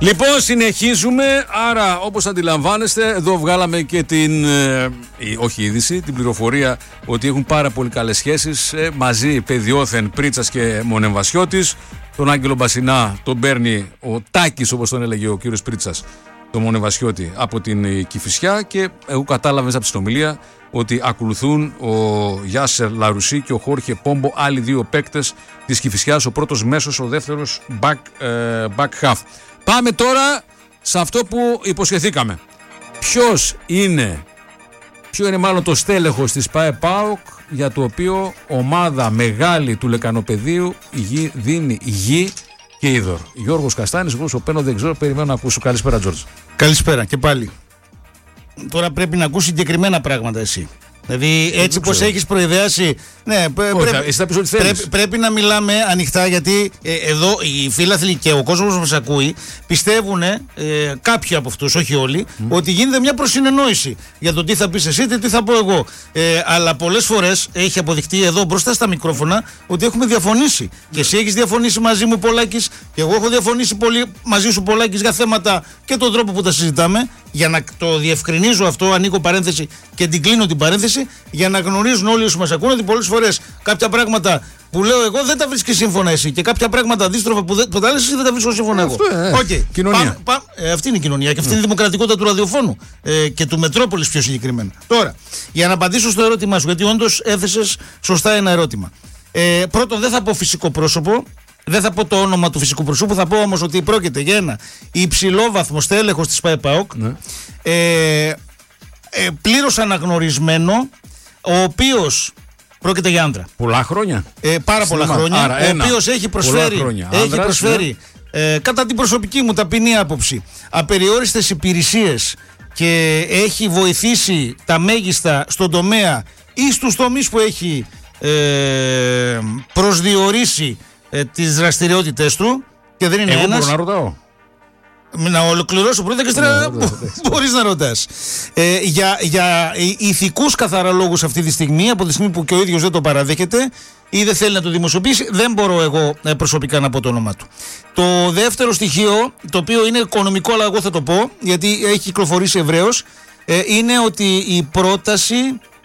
Λοιπόν, συνεχίζουμε. Άρα, όπως αντιλαμβάνεστε, εδώ βγάλαμε και την την πληροφορία ότι έχουν πάρα πολύ καλές σχέσεις μαζί παιδιόθεν Πρίτσας και Μονεμβασιώτης. Τον Άγγελο Μπασινά τον παίρνει ο Τάκης, όπως τον έλεγε ο κύριος Πρίτσας, τον Μονεμβασιώτη, από την Κηφισιά, και εγώ κατάλαβα μέσα από τη συνομιλία ότι ακολουθούν ο Γιάσερ Λαρουσί και ο Χόρχε Πόμπο, άλλοι δύο παίκτες της Κηφισιάς, ο πρώτος μέσος, ο δεύτερος back half. Πάμε τώρα σε αυτό που υποσχεθήκαμε. Ποιο είναι μάλλον το στέλεχος της ΠΑΕ-ΠΑΟΚ, για το οποίο ομάδα μεγάλη του Λεκανοπεδίου δίνει γη και είδωρ. Γιώργος Καστάνης, εγώ σου παίρνω, δεν ξέρω, περιμένω να ακούσω. Καλησπέρα, Τζόρτζ. Καλησπέρα και πάλι. Τώρα πρέπει να ακούσει συγκεκριμένα πράγματα εσύ. Δηλαδή, έτσι πως έχεις προειδεάσει. Ναι, πρέπει να μιλάμε ανοιχτά, γιατί εδώ οι φίλαθλοι και ο κόσμος που μας ακούει πιστεύουν, κάποιοι από αυτούς, όχι όλοι, ότι γίνεται μια προσυνεννόηση για το τι θα πεις εσύ και τι θα πω εγώ. Αλλά πολλές φορές έχει αποδειχτεί εδώ μπροστά στα μικρόφωνα ότι έχουμε διαφωνήσει. Και εσύ έχεις διαφωνήσει μαζί μου, Πολάκης, και εγώ έχω διαφωνήσει πολύ μαζί σου, Πολάκης, για θέματα και τον τρόπο που τα συζητάμε. Για να το διευκρινίζω αυτό, ανοίγω παρένθεση και την κλείνω την παρένθεση, για να γνωρίζουν όλοι όσοι μας ακούνε ότι πολλές φορές κάποια πράγματα που λέω εγώ δεν τα βρίσκεις σύμφωνα εσύ, και κάποια πράγματα αντίστροφα που τα λες εσύ δεν τα βρίσκω σύμφωνα εγώ. Κοινωνία. Αυτή είναι η κοινωνία και αυτή είναι η δημοκρατικότητα του ραδιοφώνου και του Μετρόπολης πιο συγκεκριμένα. Τώρα, για να απαντήσω στο ερώτημά σου, γιατί όντως έθεσες σωστά ένα ερώτημα. Πρώτον, δεν θα πω φυσικό πρόσωπο. Δεν θα πω το όνομα του φυσικού προσώπου, θα πω όμως ότι πρόκειται για ένα υψηλόβαθμο στέλεχος της ΠΑΕ-ΠΑΟΚ, πλήρως αναγνωρισμένο, ο οποίος πρόκειται για άντρα. Πολλά χρόνια. Πάρα πολλά χρόνια. Άρα, ο οποίος έχει προσφέρει, κατά την προσωπική μου ταπεινή άποψη, απεριόριστες υπηρεσίες και έχει βοηθήσει τα μέγιστα στον τομέα ή στους τομείς που έχει προσδιορίσει τις δραστηριότητες του, και δεν είναι ένας. Εγώ μπορώ να ρωτάω. Να ολοκληρώσω πρώτα και στρέφω. Μπορείς να ρωτάς. Για ηθικούς καθαρά λόγους αυτή τη στιγμή, από τη στιγμή που και ο ίδιος δεν το παραδέχεται ή δεν θέλει να το δημοσιοποιήσει, δεν μπορώ εγώ προσωπικά να πω το όνομα του. Το δεύτερο στοιχείο, το οποίο είναι οικονομικό, αλλά εγώ θα το πω, γιατί έχει κυκλοφορήσει ευρέως, είναι ότι η πρόταση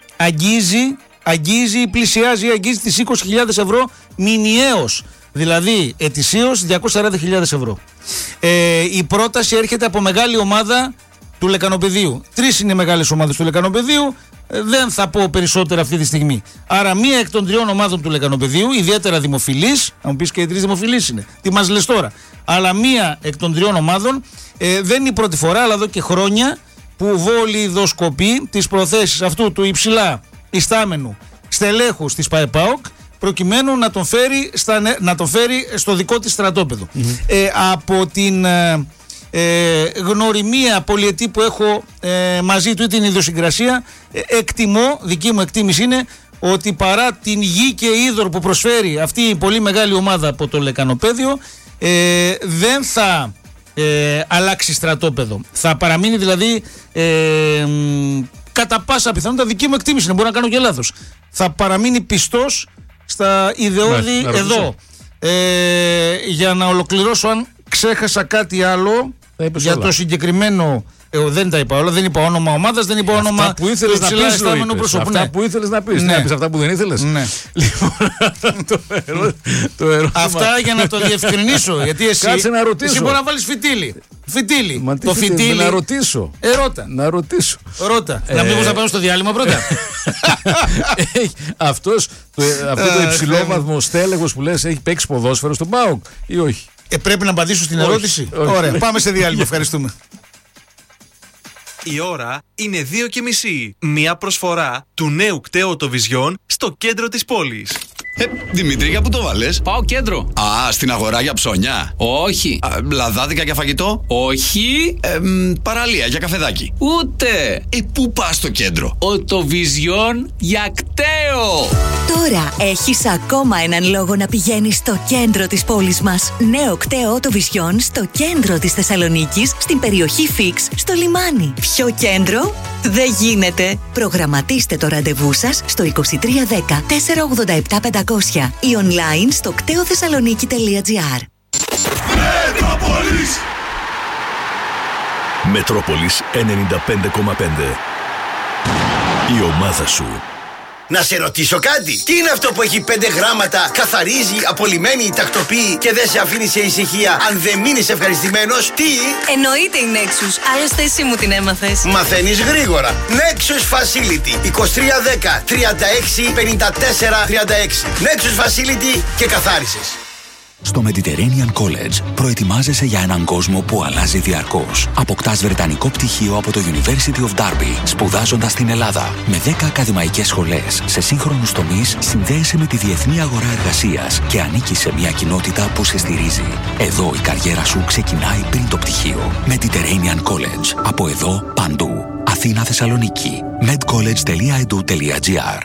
πλησιάζει τις 20.000 ευρώ μηνιαίως. Δηλαδή ετησίως 240.000 ευρώ. Η πρόταση έρχεται από μεγάλη ομάδα του Λεκανοπεδίου. 3 είναι μεγάλες ομάδες του Λεκανοπεδίου. Δεν θα πω περισσότερα αυτή τη στιγμή. Άρα μία εκ των 3 ομάδων του Λεκανοπεδίου, ιδιαίτερα δημοφιλής, να μου πεις και οι 3 δημοφιλείς είναι, τι μας λες τώρα, αλλά μία εκ των 3 ομάδων, δεν είναι η πρώτη φορά, αλλά εδώ και χρόνια, που βολιδοσκοπεί τις προθέσεις αυτού του υψηλά ιστάμενου στελέχους της ΠΑΕ-ΠΑΟΚ, προκειμένου να τον φέρει στο δικό της στρατόπεδο. Από την γνωριμία πολυετή που έχω μαζί του ή την ιδιοσυγκρασία, δική μου εκτίμηση είναι ότι παρά την γη και είδωρ που προσφέρει αυτή η πολύ μεγάλη ομάδα από το Λεκανοπέδιο, δεν θα αλλάξει στρατόπεδο. Θα παραμείνει δηλαδή, κατά πάσα πιθανότητα, δική μου εκτίμηση, δεν μπορώ να κάνω και λάθος, θα παραμείνει πιστός στα ιδεώδη εδώ. Για να ολοκληρώσω, αν ξέχασα κάτι άλλο για το συγκεκριμένο, δεν τα είπα όλα, δεν είπα όνομα ομάδας, δεν είπα όνομα του υψηλά αισθάμενου προσώπου. Αυτά που ήθελες να πεις, να πεις αυτά που δεν ήθελες. Ναι. Λοιπόν, αυτά για να το διευκρινίσω, γιατί εσύ μπορεί να βάλεις φυτίλι. Το φυτίλι. Να ρωτήσω. Ρώτα. Να μην να πάμε στο διάλειμμα πρώτα. Αυτό το υψηλόβαθμο στέλεχος που λες έχει παίξει ποδόσφαιρο στον ΠΑΟΚ ή όχι? Πρέπει να απαντήσω στην ερώτηση. Ωραία, πάμε σε διάλειμμα. Ευχαριστούμε. Η ώρα είναι 2:30. Μια προσφορά του νέου κταίου Vision στο κέντρο της πόλης. Δημήτρη, για πού το βάλες? Πάω κέντρο. Στην αγορά για ψώνια. Όχι. Λαδάδικα για φαγητό. Όχι. Παραλία για καφεδάκι. Ούτε. Πού πας στο κέντρο? Vision για κταίο. Τώρα έχεις ακόμα έναν λόγο να πηγαίνεις στο κέντρο της πόλης μας. Νέο κταίο Vision στο κέντρο της Θεσσαλονίκης, στην περιοχή Φίξ, στο λιμάνι. Πιο κέντρο δεν γίνεται. Προγραμματίστε το ραντεβού σας στο 2310 487 500 ή online στο κτεοθεσσαλονίκη.gr. Μετρόπολης Μετρόπολης 95,5. Η ομάδα σου. Να σε ρωτήσω κάτι. Τι είναι αυτό που έχει 5 γράμματα, καθαρίζει, απολυμμένει, τακτοποιεί και δεν σε αφήνει σε ησυχία αν δεν μείνεις ευχαριστημένος? Τι? Εννοείται η Nexus. Άλλωστε εσύ μου την έμαθες. Μαθαίνεις γρήγορα. Nexus Facility 2310 36 54 36. Nexus Facility και καθάρισες. Στο Mediterranean College προετοιμάζεσαι για έναν κόσμο που αλλάζει διαρκώς. Αποκτάς βρετανικό πτυχίο από το University of Derby, σπουδάζοντας στην Ελλάδα. Με 10 ακαδημαϊκές σχολές σε σύγχρονους τομείς, συνδέεσαι με τη διεθνή αγορά εργασίας και ανήκεις σε μια κοινότητα που σε στηρίζει. Εδώ η καριέρα σου ξεκινάει πριν το πτυχίο. Mediterranean College. Από εδώ παντού. Αθήνα, Θεσσαλονίκη. medcollege.edu.gr.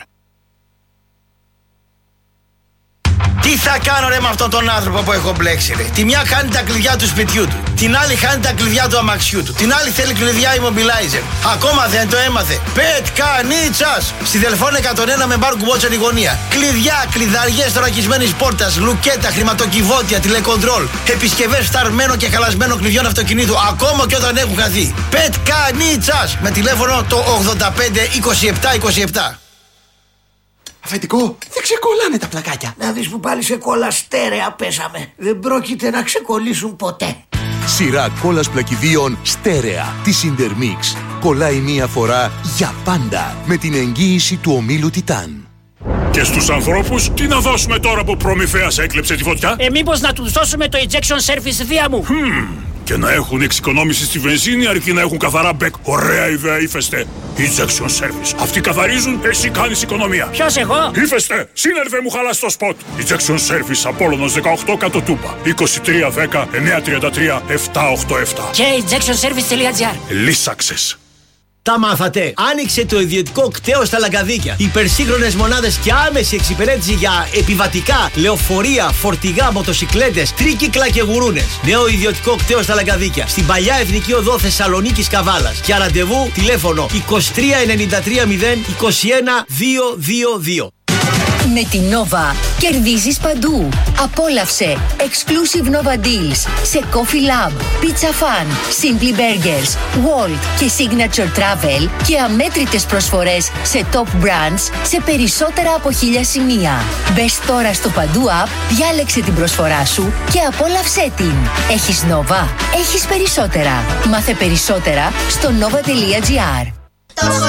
Τι θα κάνω ρε με αυτόν τον άνθρωπο που έχω μπλέξει ρε? Τη μια χάνει τα κλειδιά του σπιτιού του, την άλλη χάνει τα κλειδιά του αμαξιού του, την άλλη θέλει κλειδιά immobilizer. Ακόμα δεν το έμαθε. Πετκανίτσας! Στη Δελφών 101 με μπαρ κουμπότσεν η γωνία. Κλειδιά, κλειδαριές θωρακισμένης πόρτας, λουκέτα, χρηματοκιβώτια, τηλεκοντρόλ, επισκευές φθαρμένο και χαλασμένο κλειδιών αυτοκινήτου, ακόμα και όταν έχουν χαθεί. Πετκανίτσας! Με τηλέφωνο το 85 27 27. Αφεντικό, δεν ξεκολλάνε τα πλακάκια. Να δεις που πάλι σε κόλλα στέρεα πέσαμε. Δεν πρόκειται να ξεκολλήσουν ποτέ. Σειρά κόλλας πλακιδίων στέρεα της Intermix. Κολλάει μία φορά για πάντα με την εγγύηση του ομίλου Τιτάν. Και στους ανθρώπους, τι να δώσουμε τώρα που προμηθέας έκλεψε τη φωτιά? Μήπως να τους δώσουμε το injection service δία μου. Και να έχουν εξοικονόμηση στη βενζίνη αρκεί να έχουν καθαρά μπεκ. Ωραία ιδέα, Ύφεστε. Injection service. Αυτοί καθαρίζουν, εσύ κάνεις οικονομία. Ποιος εγώ? Ύφεστε, σύνερβε μου χαλάς το σποτ. Injection service Απόλλωνος 18 κάτω Τούπα. 2310 933 787. Και injectionservice.gr. Λύσαξες. Τα μάθατε. Άνοιξε το ιδιωτικό κτέο στα Λαγκαδίκια. Υπερσύγχρονες μονάδες και άμεση εξυπηρέτηση για επιβατικά, λεωφορεία, φορτηγά, μοτοσικλέτες, τρίκυκλα και γουρούνες. Νέο ιδιωτικό κτέο στα Λαγκαδίκια. Στην παλιά Εθνική Οδό Θεσσαλονίκης Καβάλας. Για ραντεβού τηλέφωνο 23 93 0 21 222. Με τη Nova κερδίζεις παντού. Απόλαυσε exclusive Nova Deals σε Coffee Lab, Pizza Fan, Simply Burgers, Walt και Signature Travel και αμέτρητες προσφορές σε top brands σε περισσότερα από 1000 σημεία. Μπες τώρα στο Παντού App, διάλεξε την προσφορά σου και απόλαυσέ την. Έχεις Nova, έχεις περισσότερα. Μάθε περισσότερα στο nova.gr.